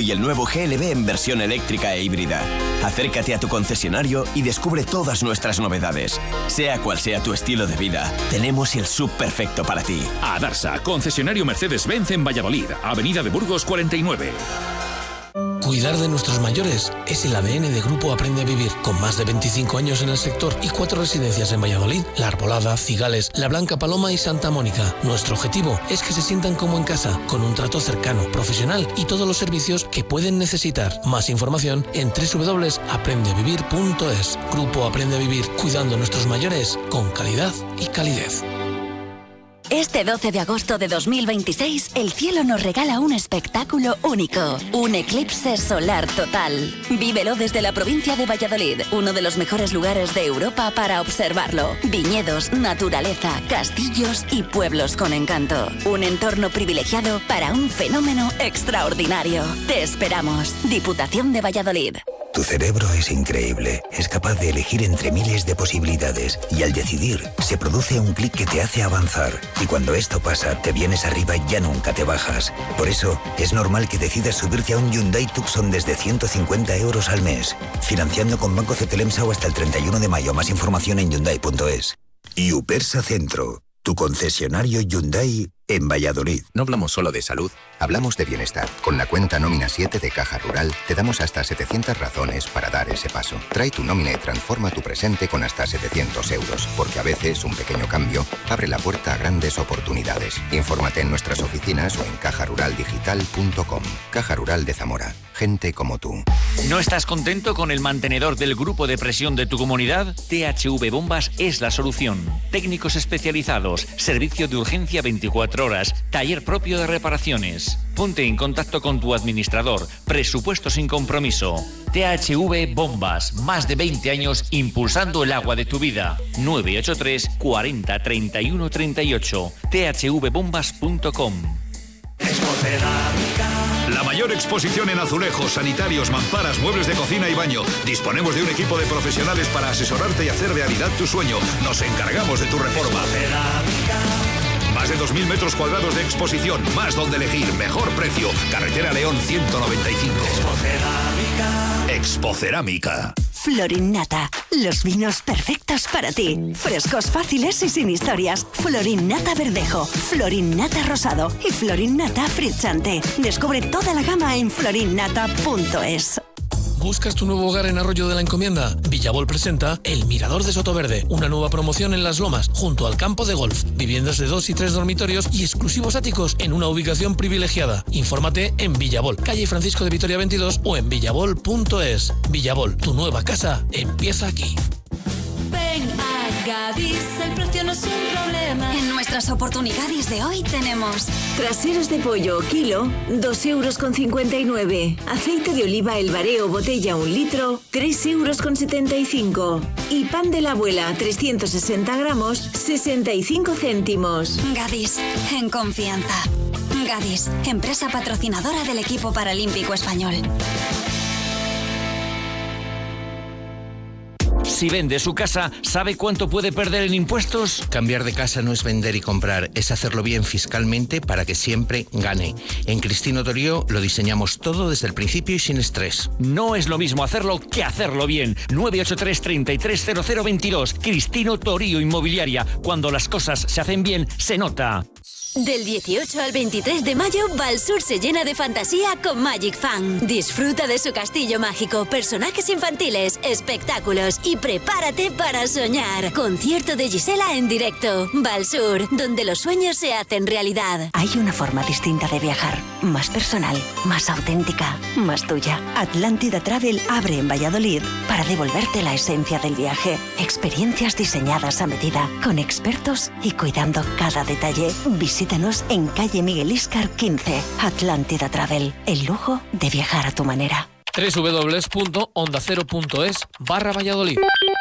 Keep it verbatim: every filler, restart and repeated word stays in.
y el nuevo G L B en versión eléctrica e híbrida. Acércate a tu concesionario y descubre todas nuestras novedades. Sea cual sea tu estilo de vida, tenemos el sub perfecto para ti. Adarsa, concesionario Mercedes-Benz en Valladolid, Avenida de Burgos cuarenta y nueve. Cuidar de nuestros mayores es el A D N de Grupo Aprende a Vivir. Con más de veinticinco años en el sector y cuatro residencias en Valladolid, La Arbolada, Cigales, La Blanca Paloma y Santa Mónica. Nuestro objetivo es que se sientan como en casa, con un trato cercano, profesional y todos los servicios que pueden necesitar. Más información en doble u doble u doble u punto aprende a vivir punto es. Grupo Aprende a Vivir, cuidando a nuestros mayores con calidad y calidez. Este doce de agosto de dos mil veintiséis, el cielo nos regala un espectáculo único, un eclipse solar total. Vívelo desde la provincia de Valladolid, uno de los mejores lugares de Europa para observarlo. Viñedos, naturaleza, castillos y pueblos con encanto. Un entorno privilegiado para un fenómeno extraordinario. Te esperamos. Diputación de Valladolid. Tu cerebro es increíble, es capaz de elegir entre miles de posibilidades y al decidir se produce un clic que te hace avanzar. Y cuando esto pasa, te vienes arriba y ya nunca te bajas. Por eso, es normal que decidas subirte a un Hyundai Tucson desde ciento cincuenta euros al mes, financiando con Banco Cetelemsa hasta el treinta y uno de mayo. Más información en hyundai punto es. Y Upersa Centro, tu concesionario Hyundai en Valladolid. No hablamos solo de salud, hablamos de bienestar. Con la cuenta Nómina siete de Caja Rural te damos hasta setecientas razones para dar ese paso. Trae tu nómina y transforma tu presente con hasta setecientos euros, porque a veces un pequeño cambio abre la puerta a grandes oportunidades. Infórmate en nuestras oficinas o en caja rural digital punto com. Caja Rural de Zamora. Gente como tú. ¿No estás contento con el mantenedor del grupo de presión de tu comunidad? T H V Bombas es la solución. Técnicos especializados, servicio de urgencia veinticuatro horas, taller propio de reparaciones. Ponte en contacto con tu administrador. Presupuesto sin compromiso. T H V Bombas, más de veinte años impulsando el agua de tu vida. nueve ocho tres cuarenta treinta y uno treinta y ocho. t h v bombas punto com. La mayor exposición en azulejos, sanitarios, mamparas, muebles de cocina y baño. Disponemos de un equipo de profesionales para asesorarte y hacer realidad tu sueño. Nos encargamos de tu reforma. Más de dos mil metros cuadrados de exposición, más donde elegir, mejor precio. Carretera León ciento noventa y cinco. Expocerámica. Expocerámica. Florinnata, los vinos perfectos para ti. Frescos, fáciles y sin historias. Florinnata Verdejo, Florinnata Rosado y Florinnata Frizzante. Descubre toda la gama en florinnata punto es. ¿Buscas tu nuevo hogar en Arroyo de la Encomienda? Villabol presenta El Mirador de Sotoverde, una nueva promoción en Las Lomas, junto al campo de golf. Viviendas de dos y tres dormitorios y exclusivos áticos en una ubicación privilegiada. Infórmate en Villabol, calle Francisco de Vitoria veintidós o en villabol punto es. Villabol, tu nueva casa empieza aquí. Ven a Gadis, el precio no es un problema. En nuestras oportunidades de hoy tenemos traseros de pollo, kilo, dos euros con cincuenta y nueve. Aceite de oliva El Bareo, botella un litro, tres euros con setenta y cinco. Y pan de la abuela, trescientos sesenta gramos, sesenta y cinco céntimos. Gadis, en confianza. Gadis, empresa patrocinadora del equipo paralímpico español. Si vende su casa, ¿sabe cuánto puede perder en impuestos? Cambiar de casa no es vender y comprar, es hacerlo bien fiscalmente para que siempre gane. En Cristino Torío lo diseñamos todo desde el principio y sin estrés. No es lo mismo hacerlo que hacerlo bien. nueve ocho tres, treinta y tres, cero cero veintidós. Cristino Torío Inmobiliaria. Cuando las cosas se hacen bien, se nota. Del dieciocho al veintitrés de mayo, Valsur se llena de fantasía con Magic Fan. Disfruta de su castillo mágico, personajes infantiles, espectáculos y prepárate para soñar. Concierto de Gisela en directo. Valsur, donde los sueños se hacen realidad. Hay una forma distinta de viajar, más personal, más auténtica, más tuya. Atlántida Travel abre en Valladolid para devolverte la esencia del viaje. Experiencias diseñadas a medida, con expertos y cuidando cada detalle. Visítanos en calle Miguel Íscar quince. Atlántida Travel, el lujo de viajar a tu manera. doble u doble u doble u punto onda cero punto es barra Valladolid.